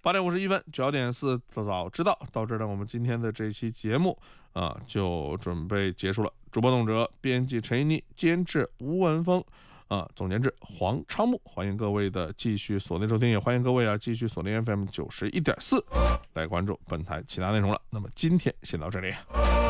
8点51分，9点4早知道。到这儿呢，我们今天的这期节目就准备结束了。主播董哲，编辑陈一妮，监制吴文峰。总监制黄昌木，欢迎各位的继续锁定收听，也欢迎各位继续锁定 FM 91.4来关注本台其他内容了。那么今天先到这里。